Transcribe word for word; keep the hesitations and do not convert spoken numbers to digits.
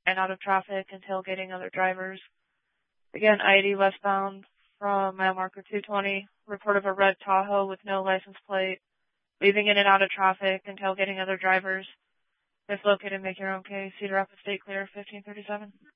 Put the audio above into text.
and out of traffic and tailgating other drivers. Again, I eighty westbound from mile marker two twenty, report of a red Tahoe with no license plate, weaving in and out of traffic and tailgating other drivers. If located, make your own case. Cedar Rapids State Clear, fifteen thirty-seven.